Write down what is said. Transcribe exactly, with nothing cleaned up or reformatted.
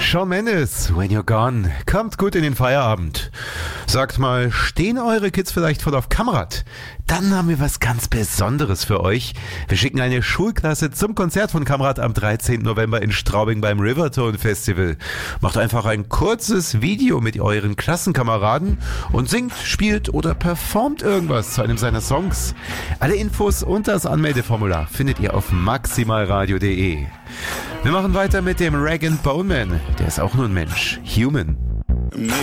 Shawn Mendes, When You're Gone. Kommt gut in den Feierabend. Sagt mal, stehen eure Kids vielleicht voll auf Kamerad? Dann haben wir was ganz Besonderes für euch. Wir schicken eine Schulklasse zum Konzert von Kamerad am dreizehnten November in Straubing beim Rivertone Festival. Macht einfach ein kurzes Video mit euren Klassenkameraden und singt, spielt oder performt irgendwas zu einem seiner Songs. Alle Infos und das Anmeldeformular findet ihr auf maximalradio punkt de. Wir machen weiter mit dem Rag and Bone Man. Der ist auch nur ein Mensch. Human.